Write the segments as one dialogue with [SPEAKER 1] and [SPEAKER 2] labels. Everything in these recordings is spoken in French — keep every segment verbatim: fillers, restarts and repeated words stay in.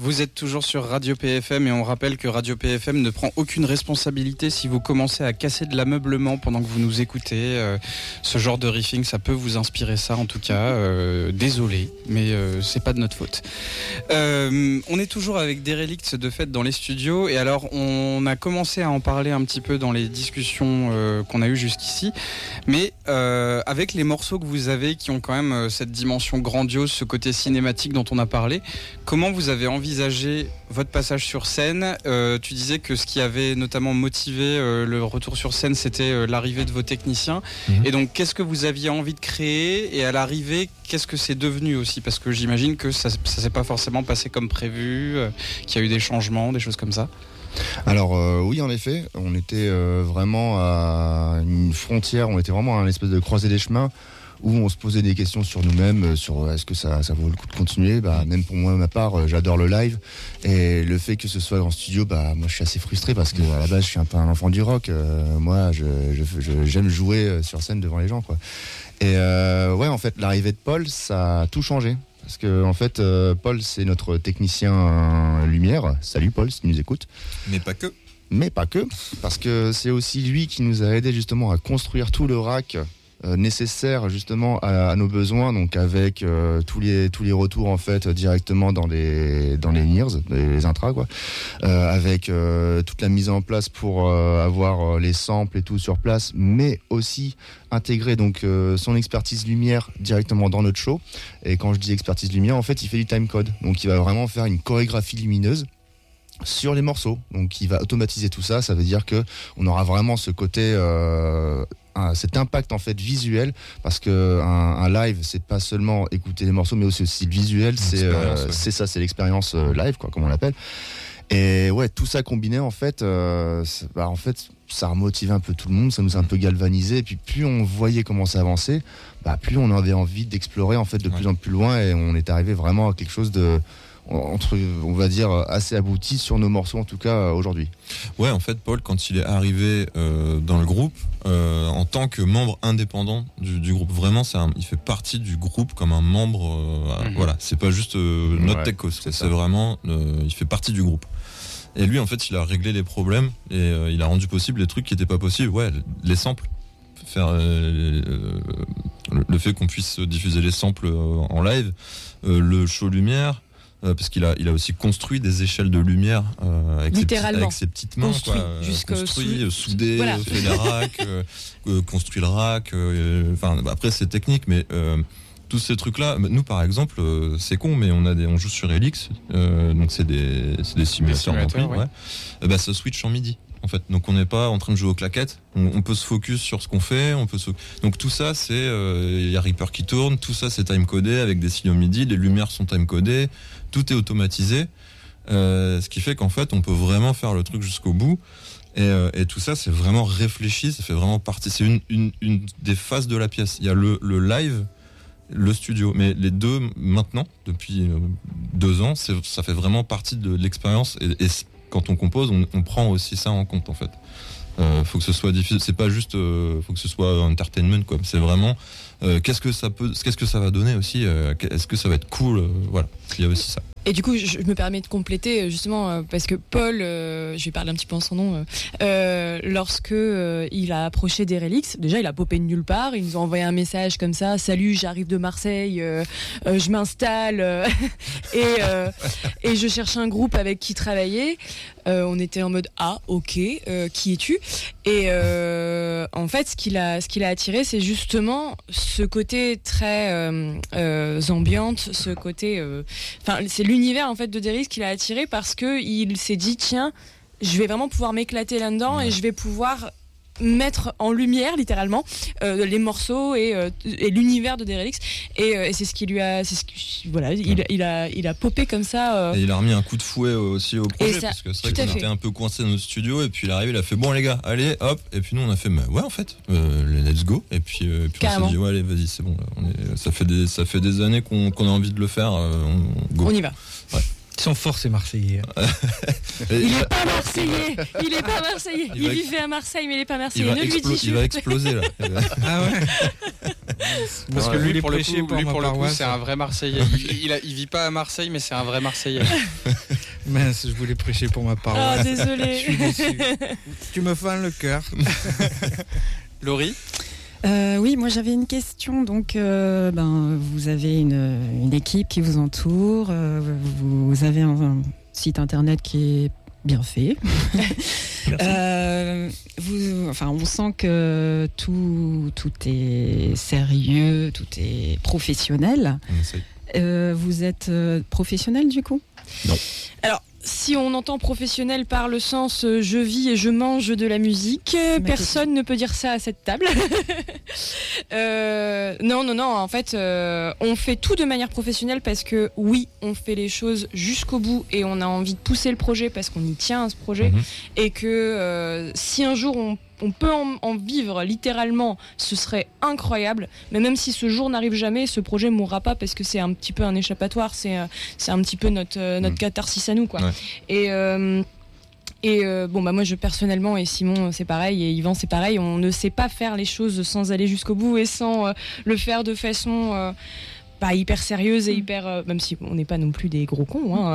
[SPEAKER 1] Vous êtes toujours sur Radio P F M et on rappelle que Radio P F M ne prend aucune responsabilité si vous commencez à casser de l'ameublement pendant que vous nous écoutez. Euh, ce genre de riffing, ça peut vous inspirer ça en tout cas. Euh, désolé, mais euh, c'est pas de notre faute. Euh, on est toujours avec Derelict de fait dans les studios et alors on a commencé à en parler un petit peu dans les discussions euh, qu'on a eues jusqu'ici, mais euh, avec les morceaux que vous avez qui ont quand même euh, cette dimension grandiose, ce côté cinématique dont on a parlé, comment vous avez envisagé votre passage sur scène? euh, Tu disais que ce qui avait notamment motivé euh, le retour sur scène, c'était euh, l'arrivée de vos techniciens. Mmh. Et donc, qu'est-ce que vous aviez envie de créer? Et à l'arrivée, qu'est-ce que c'est devenu aussi? Parce que j'imagine que ça ne s'est pas forcément passé comme prévu, euh, qu'il y a eu des changements, des choses comme ça.
[SPEAKER 2] Alors euh, oui, en effet, on était euh, vraiment à une frontière, on était vraiment à une espèce de croisée des chemins, où on se posait des questions sur nous-mêmes, sur est-ce que ça, ça vaut le coup de continuer. Bah, même pour moi, ma part, j'adore le live. Et le fait que ce soit en studio, bah, moi je suis assez frustré parce qu'à la base, je suis un peu un enfant du rock. Euh, moi, je, je, je, j'aime jouer sur scène devant les gens, quoi. Et euh, ouais, en fait, l'arrivée de Paul, ça a tout changé. Parce que en fait, euh, Paul, c'est notre technicien euh, lumière. Salut Paul, si tu nous écoutes.
[SPEAKER 3] Mais pas que.
[SPEAKER 2] Mais pas que. Parce que c'est aussi lui qui nous a aidé justement à construire tout le rack Euh, nécessaire justement à, à nos besoins, donc avec euh, tous les tous les retours en fait directement dans les dans les N I R S, les intras quoi, euh, avec euh, toute la mise en place pour euh, avoir euh, les samples et tout sur place, mais aussi intégrer donc euh, son expertise lumière directement dans notre show. Et quand je dis expertise lumière, en fait, il fait du timecode, donc il va vraiment faire une chorégraphie lumineuse sur les morceaux, donc il va automatiser tout ça. Ça veut dire que on aura vraiment ce côté euh, un, cet impact en fait visuel, parce que un, un live, c'est pas seulement écouter les morceaux, mais aussi, aussi le visuel. C'est euh, ouais. c'est ça, c'est l'expérience euh, live, quoi, comme on l'appelle. Et ouais, tout ça combiné, en fait, euh, bah, en fait, ça a motivé un peu tout le monde, ça nous a un peu galvanisé. Et puis plus on voyait comment ça avançait, bah plus on avait envie d'explorer en fait de ouais. plus en plus loin, et on est arrivé vraiment à quelque chose de entre, on va dire, assez abouti sur nos morceaux, en tout cas aujourd'hui.
[SPEAKER 3] Ouais, en fait, Paul, quand il est arrivé euh, dans le groupe, euh, en tant que membre indépendant du, du groupe, vraiment, c'est un, il fait partie du groupe comme un membre. Euh, mmh. Voilà, c'est pas juste euh, notre ouais, techos, c'est, c'est vraiment, euh, il fait partie du groupe. Et lui, en fait, il a réglé les problèmes et euh, il a rendu possible les trucs qui étaient pas possibles. Ouais, les samples. Faire euh, le, le fait qu'on puisse diffuser les samples euh, en live, euh, le show lumière. Euh, parce qu'il a, il a aussi construit des échelles de lumière euh, avec, ses petits, avec ses petites mains,
[SPEAKER 4] construit,
[SPEAKER 3] quoi,
[SPEAKER 4] construit,
[SPEAKER 3] sous... soudé,
[SPEAKER 4] voilà.
[SPEAKER 3] fait les racks, euh, euh, construit le rack. Euh, enfin, bah, après c'est technique, mais euh, tous ces trucs-là, nous par exemple, euh, c'est con, mais on a des, on joue sur Helix, euh, donc c'est des, c'est des simulateurs d'ampli, ouais. ouais. Euh, bah, ça switch en midi. En fait, donc on n'est pas en train de jouer aux claquettes. On, on peut se focus sur ce qu'on fait. On peut se... Donc tout ça, c'est il euh, y a Reaper qui tourne. Tout ça, c'est time codé avec des signaux MIDI. Les lumières sont time codées. Tout est automatisé. Euh, ce qui fait qu'en fait, on peut vraiment faire le truc jusqu'au bout. Et, euh, et tout ça, c'est vraiment réfléchi. Ça fait vraiment partie. C'est une, une, une des phases de la pièce. Il y a le, le live, le studio, mais les deux maintenant, depuis euh, deux ans, c'est, ça fait vraiment partie de l'expérience. Et, et quand on compose, on, on prend aussi ça en compte en fait. Euh, faut que ce soit difficile, c'est pas juste, euh, faut que ce soit entertainment quoi. C'est vraiment, euh, qu'est-ce que ça peut, qu'est-ce que ça va donner aussi. Euh, est-ce que ça va être cool, euh, voilà. Il y a aussi ça.
[SPEAKER 4] Et du coup, je me permets de compléter justement euh, parce que Paul, euh, je vais parler un petit peu en son nom, euh, euh, lorsque euh, il a approché Derelict, déjà il a popé de nulle part, il nous a envoyé un message comme ça, salut, j'arrive de Marseille, euh, euh, je m'installe euh, et euh, et je cherche un groupe avec qui travailler. Euh, on était en mode ah ok, euh, qui es-tu? Et euh, en fait, ce qu'il a, ce qu'il a attiré, c'est justement ce côté très euh, euh, ambiante, ce côté, enfin euh, c'est l'univers en fait de Derelict qu'il a attiré parce que il s'est dit tiens, je vais vraiment pouvoir m'éclater là-dedans ouais. et je vais pouvoir mettre en lumière littéralement euh, les morceaux et, euh, et l'univers de Derelict et, euh, et c'est ce qui lui a c'est ce qui, voilà il, ouais. il a il a popé comme ça euh...
[SPEAKER 3] et il a remis un coup de fouet aussi au projet ça, parce que c'est vrai qu'on était un peu coincé dans notre studio et puis il est arrivé, il a fait bon les gars allez hop et puis nous on a fait bah, ouais en fait euh, let's go et puis, euh, puis on s'est dit ouais allez vas-y c'est bon là, on est, ça fait des ça fait des années qu'on, qu'on a envie de le faire euh, on, go.
[SPEAKER 4] On y va
[SPEAKER 3] ouais.
[SPEAKER 5] Ils sont forts, ces Marseillais.
[SPEAKER 4] Il est pas Marseillais. Il est pas Marseillais. Il,
[SPEAKER 3] Il va-
[SPEAKER 4] vivait à Marseille, mais il est pas
[SPEAKER 3] Il
[SPEAKER 4] Marseillais.
[SPEAKER 3] va,
[SPEAKER 4] Ne lui
[SPEAKER 3] explo-
[SPEAKER 4] dis
[SPEAKER 3] il va exploser là.
[SPEAKER 5] Ah ouais.
[SPEAKER 1] Parce que
[SPEAKER 5] Ouais.
[SPEAKER 1] lui,
[SPEAKER 5] Les
[SPEAKER 1] pour le
[SPEAKER 5] prêcher
[SPEAKER 1] coup,
[SPEAKER 5] pour
[SPEAKER 1] lui,
[SPEAKER 5] ma
[SPEAKER 1] pour le coup,
[SPEAKER 5] paroisse.
[SPEAKER 1] c'est un vrai Marseillais. Il, il, a- il vit pas à Marseille, mais c'est un vrai Marseillais.
[SPEAKER 5] Mince, je voulais prêcher pour ma
[SPEAKER 4] Ah,
[SPEAKER 5] paroisse. Je
[SPEAKER 4] désolé.
[SPEAKER 5] suis déçu. Tu me fends le cœur.
[SPEAKER 1] Laurie,
[SPEAKER 6] Euh, oui, moi j'avais une question. Donc, euh, ben, vous avez une, une équipe qui vous entoure. euh, vous avez un, un site internet qui est bien fait. Euh, vous, enfin, on sent que tout, tout est sérieux, tout est professionnel.
[SPEAKER 3] On essaye.
[SPEAKER 6] Euh, vous êtes euh, professionnel du coup?
[SPEAKER 4] Alors, si on entend professionnel par le sens euh, je vis et je mange de la musique, euh,
[SPEAKER 6] ma
[SPEAKER 4] personne ne peut dire ça à cette table. Euh, non, non, non, en fait, euh, on fait tout de manière professionnelle parce que oui, on fait les choses jusqu'au bout et on a envie de pousser le projet parce qu'on y tient à ce projet
[SPEAKER 3] Mhm.
[SPEAKER 4] et que euh, si un jour on on peut en, en vivre littéralement, ce serait incroyable. Mais même si ce jour n'arrive jamais, ce projet mourra pas parce que c'est un petit peu un échappatoire, c'est euh, c'est un petit peu notre euh, notre
[SPEAKER 2] Mm.
[SPEAKER 4] catharsis à nous, quoi.
[SPEAKER 3] Ouais.
[SPEAKER 4] Et euh, et euh, bon bah moi je personnellement et Simon c'est pareil et Yvan c'est pareil, on ne sait pas faire les choses sans aller jusqu'au bout et sans euh, le faire de façon euh, bah, hyper sérieuse et hyper euh, même si on n'est pas non plus des gros cons hein.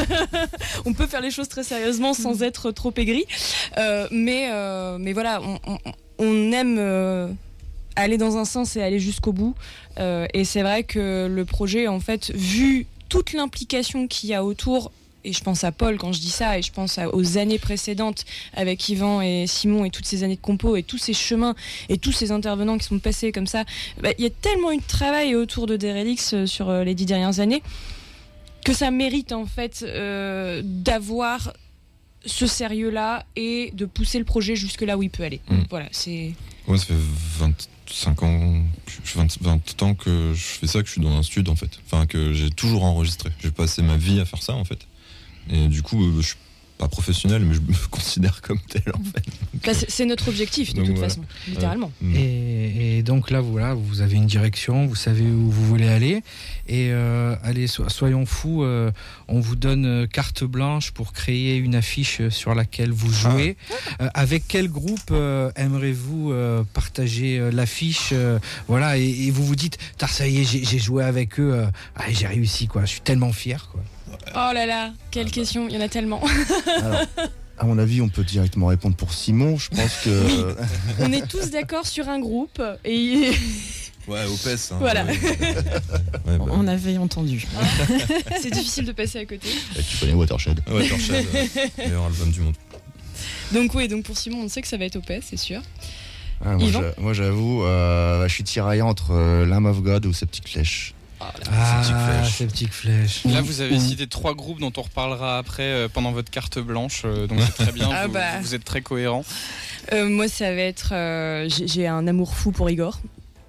[SPEAKER 4] On peut faire les choses très sérieusement sans être trop aigri, euh, mais euh, mais voilà on, on, on aime euh, aller dans un sens et aller jusqu'au bout, euh, et c'est vrai que le projet en fait, vu toute l'implication qu'il y a autour, et je pense à Paul quand je dis ça, et je pense à- aux années précédentes avec Yvan et Simon et toutes ces années de compo et tous ces chemins et tous ces intervenants qui sont passés comme ça, bah, il y a tellement eu de travail autour de Derelix euh, sur euh, les dix dernières années que ça mérite en fait euh, d'avoir ce sérieux-là et de pousser le projet jusque là où il peut aller.
[SPEAKER 3] Mm.
[SPEAKER 4] Voilà, c'est...
[SPEAKER 3] Ouais, ça fait vingt-cinq ans, je suis vingt, vingt ans que je fais ça, que je suis dans un studio en fait. Enfin, que j'ai toujours enregistré. J'ai passé ma vie à faire ça en fait. Et du coup, euh, je suis pas professionnel, mais je me considère comme tel en fait.
[SPEAKER 4] Bah, c'est, c'est notre objectif de
[SPEAKER 3] Donc,
[SPEAKER 4] toute
[SPEAKER 3] voilà.
[SPEAKER 4] façon, littéralement.
[SPEAKER 3] Mm.
[SPEAKER 5] Et, et donc là, voilà, vous avez une direction, vous savez où vous voulez aller. Et euh, allez, so- soyons fous, euh, on vous donne euh, carte blanche pour créer une affiche sur laquelle vous jouez. Euh, avec quel groupe euh, aimeriez-vous euh, partager euh, l'affiche euh, Voilà, et, et vous vous dites, Tar, ça y est, j'ai, j'ai joué avec eux, euh, ah, j'ai réussi, quoi. Je suis tellement fier, quoi.
[SPEAKER 4] Oh là là, quelle question, il y en a tellement.
[SPEAKER 2] Alors, à mon avis, on peut directement répondre pour Simon. Je pense que
[SPEAKER 4] On est tous d'accord sur un groupe et
[SPEAKER 3] Ouais, O P E S. Hein,
[SPEAKER 4] Voilà.
[SPEAKER 3] Ouais, ouais, bah,
[SPEAKER 6] On avait entendu.
[SPEAKER 4] c'est difficile de passer à côté.
[SPEAKER 2] tu connais Watershed.
[SPEAKER 3] ouais, Watershed, euh, meilleur album du monde.
[SPEAKER 4] Donc oui, donc pour Simon, on sait que ça va être O P E S, c'est sûr.
[SPEAKER 2] Ah, moi,
[SPEAKER 4] Yvan
[SPEAKER 2] j'a- moi, j'avoue, euh, je suis tiraillé entre euh, Lamb of God ou Septic Flesh.
[SPEAKER 5] Ah,
[SPEAKER 3] Septic Flesh.
[SPEAKER 5] Septic Flesh.
[SPEAKER 1] là vous avez cité trois groupes dont on reparlera après euh, pendant votre carte blanche, euh, donc c'est très bien,
[SPEAKER 4] Ah
[SPEAKER 1] vous,
[SPEAKER 4] bah.
[SPEAKER 1] vous êtes très cohérents.
[SPEAKER 4] Euh, moi, ça va être... euh, j'ai, j'ai un amour fou pour Igor.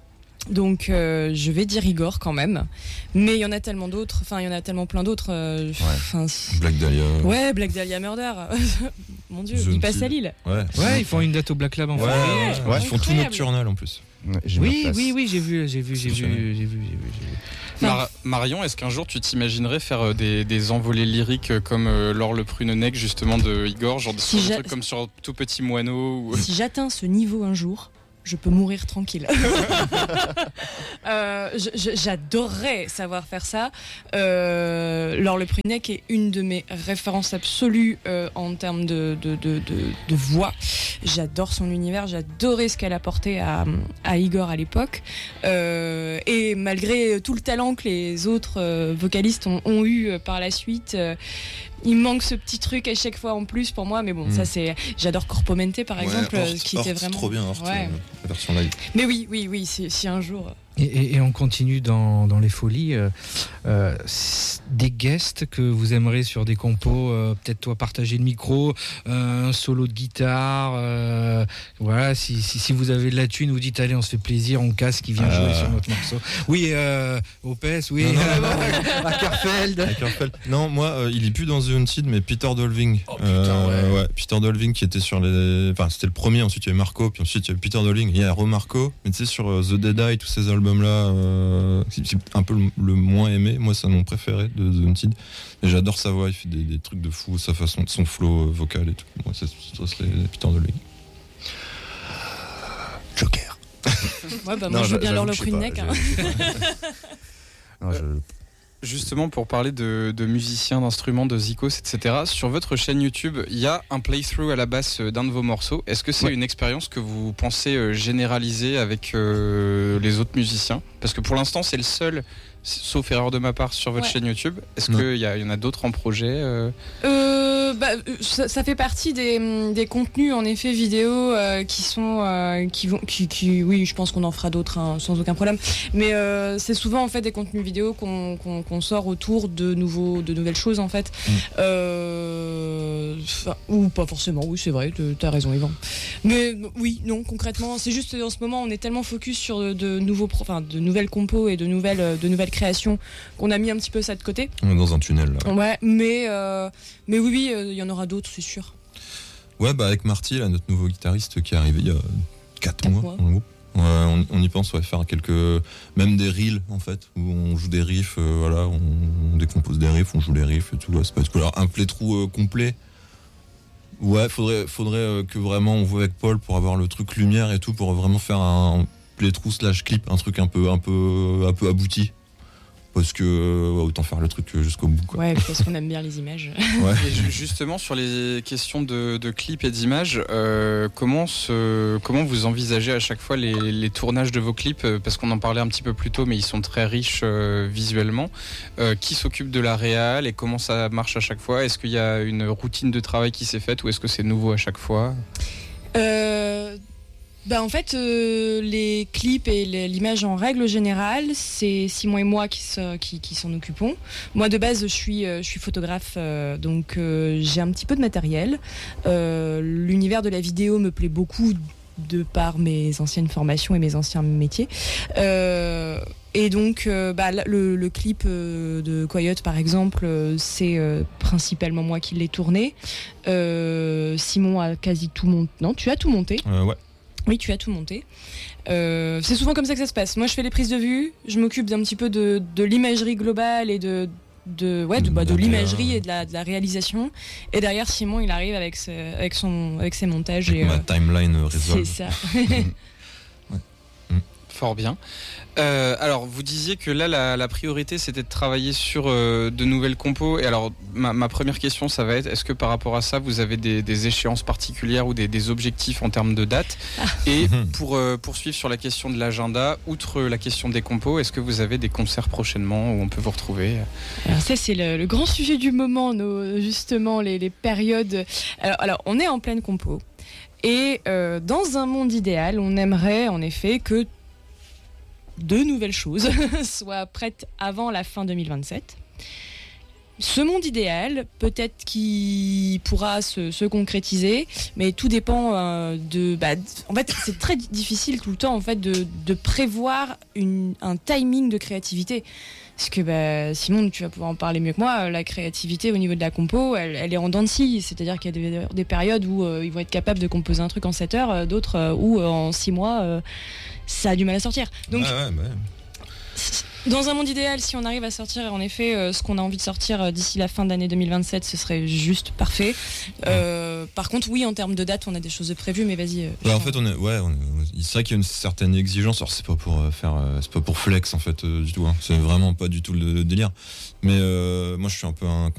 [SPEAKER 4] Donc euh, je vais dire Igor quand même. Mais il y en a tellement d'autres, enfin il y en a tellement plein d'autres. euh, enfin, c'est-
[SPEAKER 3] Black Dahlia.
[SPEAKER 4] Ouais, Black Dahlia Murder. Mon Dieu,
[SPEAKER 3] The
[SPEAKER 4] il passe
[SPEAKER 3] Until.
[SPEAKER 4] à Lille.
[SPEAKER 3] Ouais.
[SPEAKER 5] Ouais, ils font une date au Black Lab en
[SPEAKER 3] Ouais,
[SPEAKER 5] février.
[SPEAKER 3] ouais,
[SPEAKER 5] je
[SPEAKER 3] ouais,
[SPEAKER 5] crois.
[SPEAKER 3] ils font tout
[SPEAKER 4] Incroyable.
[SPEAKER 3] nocturnal en plus.
[SPEAKER 2] Ouais, j'ai ma
[SPEAKER 5] Oui,
[SPEAKER 2] place.
[SPEAKER 5] oui, oui, j'ai vu, j'ai vu, j'ai vu, j'ai vu, j'ai vu, j'ai vu.
[SPEAKER 1] Mar- Marion, est-ce qu'un jour tu t'imaginerais faire euh, des, des envolées lyriques euh, comme euh, Laure le Prunenec justement de Igor, genre des,
[SPEAKER 4] Si
[SPEAKER 1] sur des
[SPEAKER 4] j'a-
[SPEAKER 1] trucs comme sur Tout Petit Moineau ou...
[SPEAKER 4] Si j'atteins ce niveau un jour, je peux mourir tranquille. Euh, je- je- j'adorerais savoir faire ça. Euh, Laure Le Prunec est une de mes références absolues euh, en termes de, de, de, de, de voix. J'adore son univers, j'adorais ce qu'elle apportait à, à Igor à l'époque. Euh, et malgré tout le talent que les autres euh, vocalistes ont, ont eu euh, par la suite, euh, il manque ce petit truc à chaque fois en plus pour moi. Mais bon,
[SPEAKER 3] Mm.
[SPEAKER 4] ça c'est... J'adore Corpomente par exemple,
[SPEAKER 3] Ouais,
[SPEAKER 4] euh,
[SPEAKER 3] Hort,
[SPEAKER 4] qui était
[SPEAKER 3] Hort,
[SPEAKER 4] vraiment...
[SPEAKER 3] trop bien, Hort,
[SPEAKER 4] Ouais.
[SPEAKER 3] euh, la version live.
[SPEAKER 4] Mais oui, oui, oui, si, si un jour...
[SPEAKER 5] Et, et- et on continue dans, dans les folies. euh, euh, s- des guests que vous aimeriez sur des compos, euh, peut-être toi partager le micro, euh, un solo de guitare. euh, voilà, si, si, si vous avez de la thune, vous dites allez, on se fait plaisir, on casse qui vient
[SPEAKER 3] Euh.
[SPEAKER 5] jouer sur notre morceau. Oui, euh, O P E S, oui.
[SPEAKER 3] Non, non, non,
[SPEAKER 5] à Carfeld.
[SPEAKER 3] Avec Hurtfeld. Non, moi, euh, il est plus dans The Haunted, mais Peter Dolving.
[SPEAKER 5] Oh, putain, ouais.
[SPEAKER 3] Peter Dolving qui était sur les. Enfin, c'était le premier, ensuite il y avait Marco, puis ensuite il y avait Peter Dolving, il y a Remarco. Mais tu sais, sur euh, The Dead Eye, tous ces albums-là, euh, c'est c'est un peu le, le moins aimé. Moi, c'est mon préféré de The Haunted. Et j'adore sa voix, il fait des, des trucs de fou, sa façon, son flow euh, vocal et tout. Moi, ça, ça c'est Peter Dolling.
[SPEAKER 2] Joker.
[SPEAKER 4] Ouais, bah, moi,
[SPEAKER 2] Non,
[SPEAKER 4] je veux bien
[SPEAKER 2] j'avoue
[SPEAKER 4] leur le
[SPEAKER 2] que je
[SPEAKER 4] prix de
[SPEAKER 2] sais
[SPEAKER 4] neck.
[SPEAKER 2] pas,
[SPEAKER 4] Hein.
[SPEAKER 2] je- Non, je-
[SPEAKER 1] Justement, pour parler de, de musiciens, d'instruments, de zikos, et cetera, sur votre chaîne YouTube, il y a un playthrough à la basse d'un de vos morceaux. Est-ce que c'est
[SPEAKER 2] Ouais.
[SPEAKER 1] une expérience que vous pensez euh, généraliser avec euh, les autres musiciens ? Parce que pour l'instant, c'est le seul, sauf erreur de ma part, sur votre
[SPEAKER 4] Ouais.
[SPEAKER 1] chaîne YouTube. Est-ce
[SPEAKER 3] Non.
[SPEAKER 1] qu'il y, y en a d'autres en projet euh
[SPEAKER 4] Euh, bah, euh, ça, ça fait partie des, des contenus en effet vidéo euh, qui sont euh, qui vont qui, qui oui je pense qu'on en fera d'autres hein, sans aucun problème mais euh, c'est souvent en fait des contenus vidéo qu'on qu'on, qu'on sort autour de nouveaux de nouvelles choses en fait
[SPEAKER 3] Mm.
[SPEAKER 4] euh, ou pas forcément oui c'est vrai t'as raison Yvan mais oui non concrètement c'est juste en ce moment on est tellement focus sur de, de nouveaux pro, enfin de nouvelles compos et de nouvelles de nouvelles créations qu'on a mis un petit peu ça de côté.
[SPEAKER 3] On est dans un tunnel là.
[SPEAKER 4] Ouais, mais, euh, mais oui, oui, il y en aura d'autres, c'est sûr.
[SPEAKER 3] Ouais, bah avec Marty, là, notre nouveau guitariste qui est arrivé il y a quatre
[SPEAKER 4] Quatre
[SPEAKER 3] mois,
[SPEAKER 4] mois.
[SPEAKER 3] dans le groupe. Ouais, on, on y pense, ouais, faire quelques, même des reels en fait, où on joue des riffs, euh, voilà, on, on décompose des riffs, on joue les riffs et tout. Ouais, c'est pas du tout. Alors un playthrough euh, complet. Ouais, faudrait, faudrait euh, que vraiment on voit avec Paul pour avoir le truc lumière et tout, pour vraiment faire un playthrough slash clip, un truc un peu, un peu, un peu abouti. Parce que ouais, autant faire le truc jusqu'au bout. Quoi.
[SPEAKER 4] Ouais, parce qu'on aime bien les images.
[SPEAKER 3] Ouais.
[SPEAKER 1] Et ju- justement, sur les questions de, de clips et d'images, euh, comment, se, comment vous envisagez à chaque fois les, les tournages de vos clips euh, parce qu'on en parlait un petit peu plus tôt, mais ils sont très riches euh, visuellement. Euh, qui s'occupe de la réal et comment ça marche à chaque fois ? Est-ce qu'il y a une routine de travail qui s'est faite ou est-ce que c'est nouveau à chaque fois ?
[SPEAKER 4] Euh, bah en fait, euh, les clips et les- l'image en règle générale, c'est Simon et moi qui, se- qui, qui s'en occupons. Moi, de base, je suis, euh, je suis photographe, euh, donc euh, j'ai un petit peu de matériel. Euh, l'univers de la vidéo me plaît beaucoup de par mes anciennes formations et mes anciens métiers. Euh, et donc, euh, bah, le, le clip euh, de Coyote, par exemple, euh, c'est euh, principalement moi qui l'ai tourné. Euh, Simon a quasi tout monté. Non, tu as tout monté.
[SPEAKER 3] Euh, ouais.
[SPEAKER 4] Oui, tu as tout monté. Euh, c'est souvent comme ça que ça se passe. Moi, je fais les prises de vue, je m'occupe d'un petit peu de, de l'imagerie globale et de, de, ouais, de, bah, de
[SPEAKER 3] De la
[SPEAKER 4] l'imagerie
[SPEAKER 3] D A.
[SPEAKER 4] et de la, de la réalisation. Et derrière, Simon, il arrive avec, ses, avec, son, avec ses montages.
[SPEAKER 3] Avec
[SPEAKER 4] Et,
[SPEAKER 3] ma
[SPEAKER 4] euh,
[SPEAKER 3] timeline euh,
[SPEAKER 4] c'est
[SPEAKER 3] Resolve.
[SPEAKER 4] ça.
[SPEAKER 1] Fort bien. Euh, alors, vous disiez que là, la, la priorité, c'était de travailler sur euh, de nouvelles compos. Et alors, ma, ma première question, ça va être, est-ce que par rapport à ça, vous avez des, des échéances particulières ou des, des objectifs en termes de date ? Et pour euh, poursuivre sur la question de l'agenda, outre la question des compos, est-ce que vous avez des concerts prochainement où on peut vous retrouver ?
[SPEAKER 4] Alors ça, c'est le, le grand sujet du moment, nos, justement, les, les périodes. Alors, alors, on est en pleine compo. Et euh, dans un monde idéal, on aimerait en effet que de nouvelles choses soient prêtes avant la fin deux mille vingt-sept. Ce monde idéal, peut-être qu'il pourra se, se concrétiser, mais tout dépend euh, de... Bah, en fait, c'est très difficile tout le temps en fait, de, de prévoir une, un timing de créativité. Parce que bah, Simon, tu vas pouvoir en parler mieux que moi, la créativité au niveau de la compo, elle, elle est en dents de scie. C'est-à-dire qu'il y a des, des périodes où euh, ils vont être capables de composer un truc en sept heures, euh, d'autres euh, où euh, en six mois, euh, ça a du mal à sortir. Donc,
[SPEAKER 3] Ouais, ouais, bah,
[SPEAKER 4] dans un monde idéal, si on arrive à sortir en effet euh, ce qu'on a envie de sortir euh, d'ici la fin d'année deux mille vingt-sept, ce serait juste parfait. Euh, par contre, oui, en termes de date, on a des choses de prévues, mais vas-y. euh,
[SPEAKER 3] Ouais, en
[SPEAKER 4] Jean.
[SPEAKER 3] fait, on est, ouais, on est- c'est vrai qu'il y a une certaine exigence. Alors, c'est pas pour euh, faire, euh, c'est pas pour flex en fait euh, du tout. Hein. C'est vraiment pas du tout le, le délire. Mais euh, moi, je suis un peu un